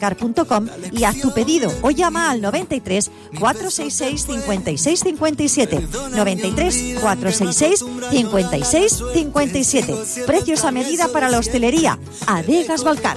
adegasbalcar.com y haz tu pedido o llama al 93 466 56 57. 93 466 56 57. Precios a medida para la hostelería. Adegas Balcar.